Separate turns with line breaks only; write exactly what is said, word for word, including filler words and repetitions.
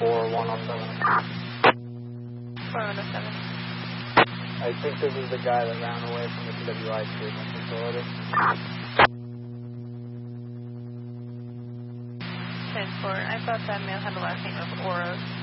four one oh seven.
four one oh seven.
I think this is the guy that ran away from the P W I treatment facility.
ten four. I thought that male had the last name of Oros.